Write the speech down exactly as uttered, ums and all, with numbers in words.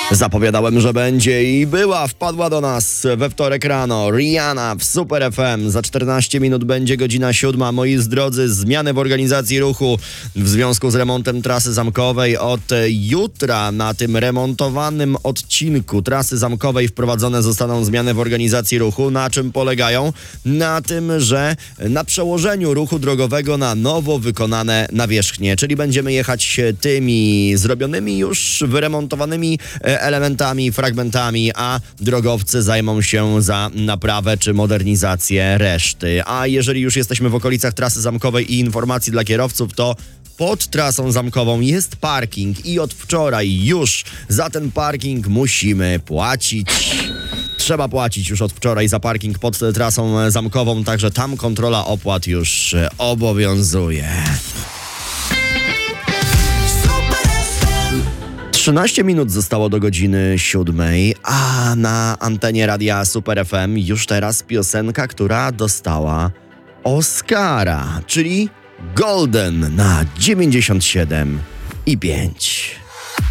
Zapowiadałem, że będzie i była, wpadła do nas we wtorek rano Rihanna w Super F M. Za czternaście minut będzie godzina siódma. Moi drodzy, zmiany w organizacji ruchu w związku z remontem trasy zamkowej. Od jutra na tym remontowanym odcinku trasy zamkowej wprowadzone zostaną zmiany w organizacji ruchu. Na czym polegają? Na tym, że na przełożeniu ruchu drogowego na nowo wykonane nawierzchnie, czyli będziemy jechać tymi zrobionymi już wyremontowanymi elementami, fragmentami, a drogowcy zajmą się za naprawę czy modernizację reszty. A jeżeli już jesteśmy w okolicach trasy zamkowej i informacji dla kierowców, to pod trasą zamkową jest parking i od wczoraj już za ten parking musimy płacić. Trzeba płacić już od wczoraj za parking pod trasą zamkową, także tam kontrola opłat już obowiązuje. trzynaście minut zostało do godziny siódmej, a na antenie radia Super F M już teraz piosenka, która dostała Oscara, czyli Golden na dziewięćdziesiąt siedem i pięć.